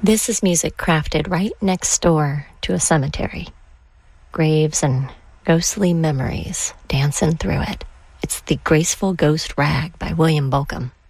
This is music crafted right next door to a cemetery. Graves and ghostly memories dancing through it. It's The Graceful Ghost Rag by William Bolcom.